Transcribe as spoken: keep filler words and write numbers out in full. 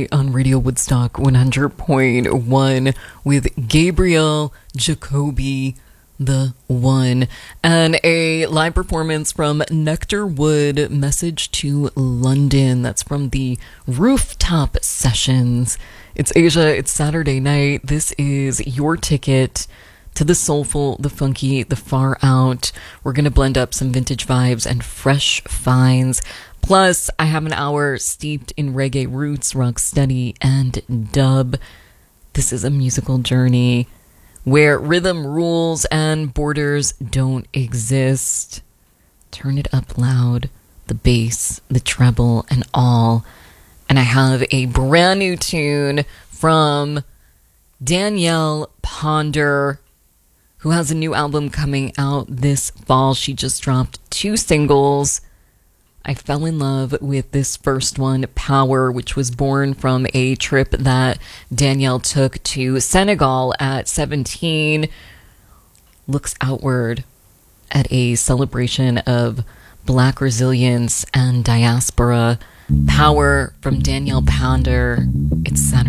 Day on Radio Woodstock one hundred point one with Gabriel Jacoby, the One, and a live performance from Nectar Wood, Message to London. That's from the Rooftop Sessions. It's Asia, it's Saturday night. This is your ticket to the soulful, the funky, the far out. We're going to blend up some vintage vibes and fresh finds. Plus, I have an hour steeped in reggae roots, rock steady, and dub. This is a musical journey where rhythm rules and borders don't exist. Turn it up loud, the bass, the treble, and all. And I have a brand new tune from Danielle Ponder, who has a new album coming out this fall. She just dropped two singles. I fell in love with this first one, Power, which was born from a trip that Danielle took to Senegal at seventeen. Looks outward at a celebration of Black resilience and diaspora. Power from Danielle Ponder. It's Saturday.